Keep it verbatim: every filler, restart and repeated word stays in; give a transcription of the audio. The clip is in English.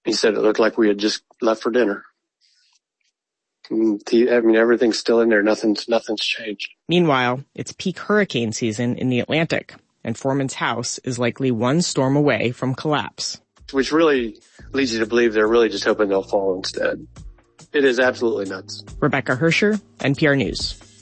He said it looked like we had just left for dinner. He, I mean, everything's still in there. Nothing's, nothing's changed. Meanwhile, it's peak hurricane season in the Atlantic, and Foreman's house is likely one storm away from collapse. Which really leads you to believe they're really just hoping they'll fall instead. It is absolutely nuts. Rebecca Hersher, N P R News.